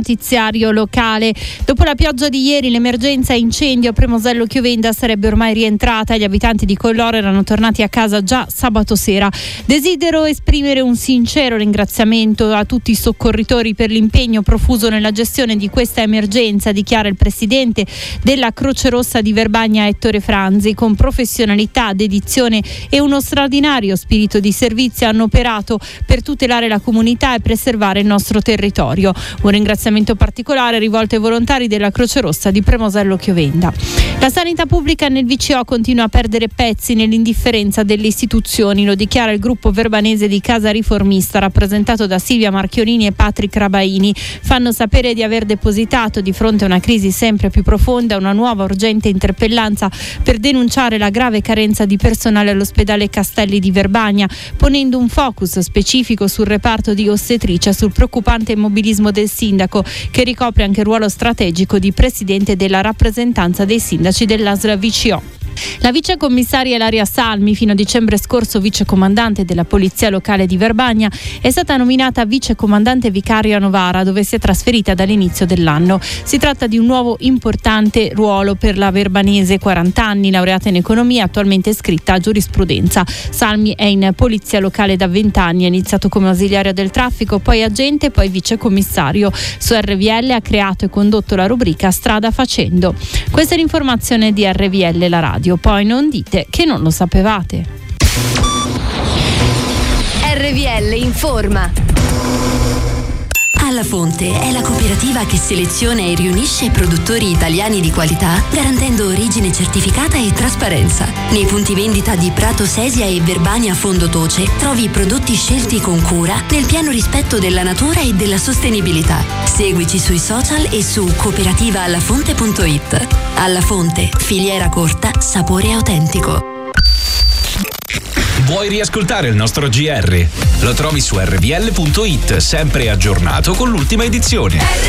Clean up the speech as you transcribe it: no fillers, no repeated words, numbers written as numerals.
notiziario locale. Dopo la pioggia di ieri, l'emergenza incendio a Premosello Chiovenda sarebbe ormai rientrata. Gli abitanti di Colloro erano tornati a casa già sabato sera. Desidero esprimere un sincero ringraziamento a tutti i soccorritori per l'impegno profuso nella gestione di questa emergenza, dichiara il presidente della Croce Rossa di Verbagna, Ettore Franzi. Con professionalità, dedizione e uno straordinario spirito di servizio hanno operato per tutelare la comunità e preservare il nostro territorio. Un ringraziamento particolare rivolto ai volontari della Croce Rossa di Premosello Chiovenda. La sanità pubblica nel VCO continua a perdere pezzi nell'indifferenza delle istituzioni, lo dichiara il gruppo verbanese di Casa Riformista, rappresentato da Silvia Marchionini e Patrick Rabaini. Fanno sapere di aver depositato, di fronte a una crisi sempre più profonda, una nuova urgente interpellanza per denunciare la grave carenza di personale all'ospedale Castelli di Verbagna, ponendo un focus specifico sul reparto di ostetricia, sul preoccupante immobilismo del sindaco, che ricopre anche il ruolo strategico di presidente della rappresentanza dei sindaci dell'ASL VCO. La vicecommissaria Ilaria Salmi, fino a dicembre scorso vicecomandante della Polizia Locale di Verbagna, è stata nominata vicecomandante vicaria a Novara, dove si è trasferita dall'inizio dell'anno. Si tratta di un nuovo importante ruolo per la verbanese, 40 anni, laureata in economia, attualmente iscritta a giurisprudenza. Salmi è in Polizia Locale da 20 anni, ha iniziato come ausiliario del traffico, poi agente, poi vicecommissario. Su RVL ha creato e condotto la rubrica Strada Facendo. Questa è l'informazione di RVL, la radio. Poi non dite che non lo sapevate. RVL informa. Alla Fonte è la cooperativa che seleziona e riunisce produttori italiani di qualità, garantendo origine certificata e trasparenza. Nei punti vendita di Prato Sesia e Verbania Fondotoce trovi prodotti scelti con cura, nel pieno rispetto della natura e della sostenibilità. Seguici sui social e su cooperativaalafonte.it. Alla Fonte, filiera corta, sapore autentico. Vuoi riascoltare il nostro GR? Lo trovi su rvl.it, sempre aggiornato con l'ultima edizione.